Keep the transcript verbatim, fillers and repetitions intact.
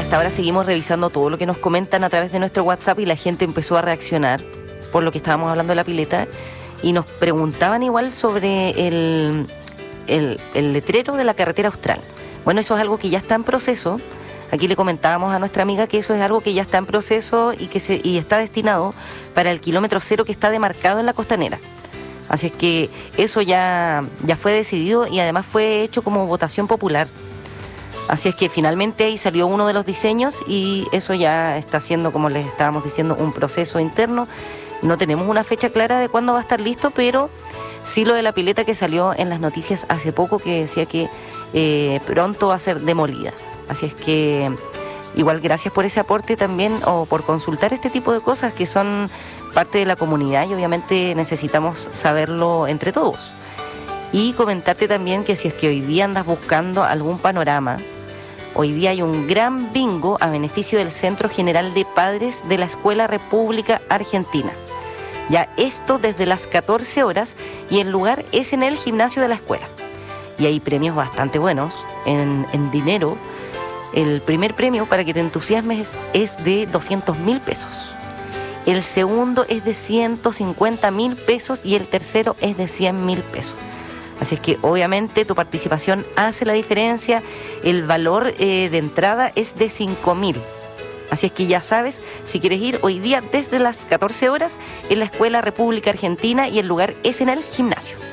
hasta ahora seguimos revisando todo lo que nos comentan a través de nuestro WhatsApp y la gente empezó a reaccionar por lo que estábamos hablando de la pileta y nos preguntaban igual sobre el, el, el letrero de la carretera austral. Bueno, eso es algo que ya está en proceso. Aquí le comentábamos a nuestra amiga que eso es algo que ya está en proceso y que se, y está destinado para el kilómetro cero que está demarcado en la costanera. Así es que eso ya, ya fue decidido y además fue hecho como votación popular. Así es que finalmente ahí salió uno de los diseños y eso ya está siendo, como les estábamos diciendo, un proceso interno. No tenemos una fecha clara de cuándo va a estar listo, pero sí lo de la pileta que salió en las noticias hace poco que decía que eh, pronto va a ser demolida. Así es que igual gracias por ese aporte también o por consultar este tipo de cosas que son parte de la comunidad y obviamente necesitamos saberlo entre todos. Y comentarte también que si es que hoy día andas buscando algún panorama, hoy día hay un gran bingo a beneficio del Centro General de Padres de la Escuela República Argentina. Ya esto desde las catorce horas y el lugar es en el gimnasio de la escuela. Y hay premios bastante buenos en, en dinero. El primer premio, para que te entusiasmes, es de doscientos mil pesos. El segundo es de ciento cincuenta mil pesos y el tercero es de cien mil pesos. Así es que obviamente tu participación hace la diferencia. El valor eh, de entrada es de cinco mil. Así es que ya sabes, si quieres ir hoy día desde las catorce horas en la Escuela República Argentina y el lugar es en el gimnasio.